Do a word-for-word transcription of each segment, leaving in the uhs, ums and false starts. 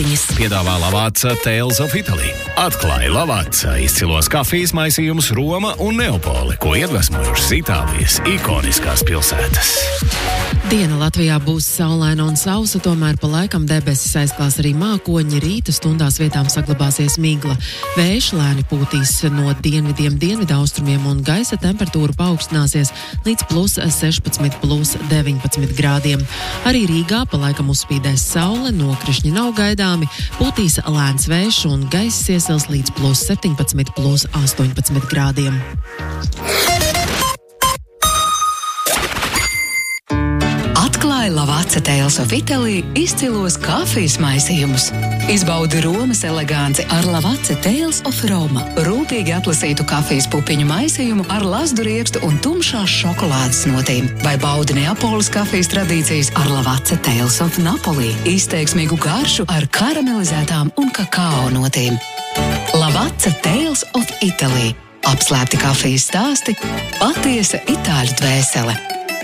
ziņas. Piedāvā Lavazza Tales of Italy. Atklāja Lavazza izcilos kafijas maisījumus Roma un Neapoli, ko iedvesmojušas Itālijas ikoniskās pilsētas. Diena Latvijā būs saulaina un sausa, tomēr pa laikam debesis aizklās arī mākoņi, rīta stundās vietām saglabāsies migla. Vējš lēni pūtīs no dienvidiem dienvidaustrumiem un gaisa temperatūra paaugstināsies līdz plus sešpadsmit, plus deviņpadsmit grādiem. Arī Rīgā pa laikam uzspīdēs saule, nokrišņi nav gaidāmi, pūtīs lēns vējš un gaiss iesils līdz plus septiņpadsmit, plus astoņpadsmit grādiem. Atklāja Lavazza Tales of Italy izcilos kafijas maisījumus. Izbaudi Romas eleganci ar Lavazza Tales of Roma. Rūpīgi atlasītu kafijas pupiņu maisījumu ar lazdu riekstu un tumšās šokolādes notīm. Vai baudi Neapolis kafijas tradīcijas ar Lavazza Tales of Napoli. Izteiksmīgu garšu ar karamelizētām un kakao notīm. Lavazza Tales of Italy. Apslēpti kafijas stāsti, patiesa itāļu dvēsele.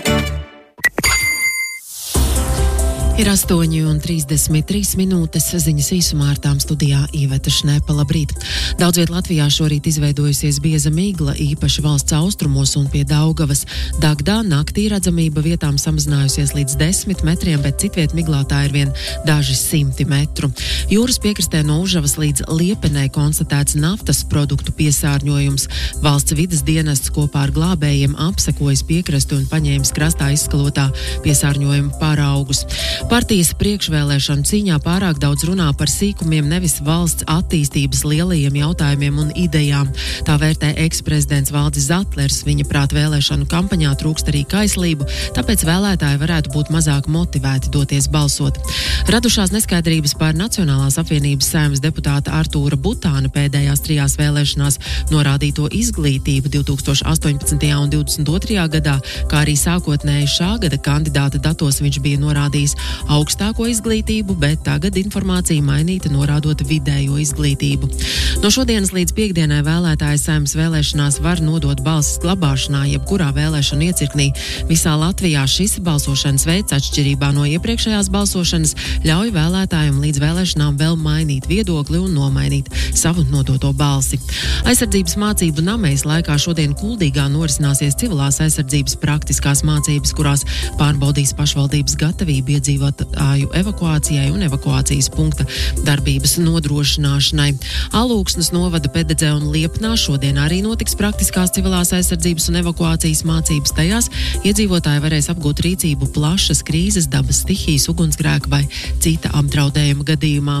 Ir astoņi un trīsdesmit trīs minūtes, ziņas īsumā ar tām studijā Iveta Šnepa. Labrīt! Daudz viet Latvijā šorīt izveidojusies bieza migla, īpaši valsts austrumos un pie Daugavas. Dagdā naktī redzamība vietām samazinājusies līdz desmit metriem, bet citviet miglā tā ir vien daži simti metru. Jūras piekrastē no Užavas līdz Liepenei konstatēts naftas produktu piesārņojums. Valsts vides dienests kopā ar glābējiem apsekojas piekrasti un paņēmis krastā izskalotā piesārņojuma paraugus. Partijas priekšvēlēšanu cīņā pārāk daudz runā par sīkumiem, nevis valsts attīstības lielajiem jautājumiem un idejām. Tā vērtē eksprezidents Valdis Zatlers. Viņa prāt vēlēšanu kampaņā trūkst arī kaislību, tāpēc vēlētāji varētu būt mazāk motivēti doties balsot. Radušās neskaidrības par Nacionālās apvienības Saeimas deputāta Artūra Butāna pēdējās trijās vēlēšanās norādīto izglītību divtūkstoš astoņpadsmitajā un divdesmit otrajā gadā, kā arī sākotnēji šā gada kandidāta datos viņš bija norādījis augstāko izglītību, bet tagad informācija mainīta norādot vidējo izglītību. No šodienas līdz piekdienai vēlētāji Saeimas vēlēšanās var nodot balsis glabāšanā, jebkurā vēlēšanu iecirknī. Visā Latvijā šis balsošanas veids, atšķirībā no iepriekšējās balsošanas, ļauj vēlētājiem līdz vēlēšanām vēl mainīt viedokli un nomainīt savu nodoto balsi. Aizsardzības mācību namejas laikā šodien Kuldīgā norisināsies civilās aizsardzības praktiskās mācības, kurās pārbaudīs pašvaldības gatavību iedzīvotāju evakuācijai un evakuācijas punkta darbības nodrošināšanai. Alūksnes novada Pededzē un Liepnā šodien arī notiks praktiskās civilās aizsardzības un evakuācijas mācības. Tajās iedzīvotāji varēs apgūt rīcību plašas krīzes, dabas stihijas, ugunsgrēka vai cita apdraudējuma gadījumā.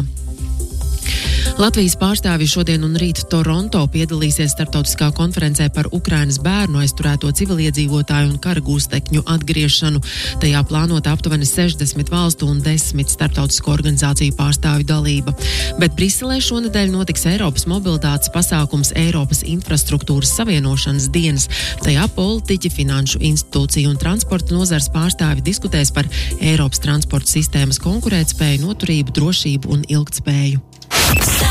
Latvijas pārstāvji šodien un rīt Toronto piedalīsies starptautiskā konferencē par Ukrainas bērnu aizturēto civiliedzīvotāju un kara gūstekņu atgriešanu. Tajā plānota aptuveni sešdesmit valstu un desmit starptautisko organizāciju pārstāvju dalība. Bet Briselē šonedēļ notiks Eiropas mobilitātes pasākums Eiropas infrastruktūras savienošanas dienas. Tajā politiķi, finanšu institūciju un transporta nozars pārstāvji diskutēs par Eiropas transporta sistēmas konkurētspēju, noturību, drošību un ilgtspēju.